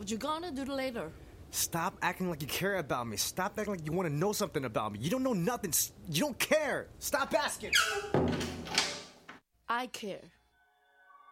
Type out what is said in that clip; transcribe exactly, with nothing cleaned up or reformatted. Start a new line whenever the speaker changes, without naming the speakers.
What you gonna do later?
Stop acting like you care about me. Stop acting like you want to know something about me. You don't know nothing. You don't care. Stop asking.
I care.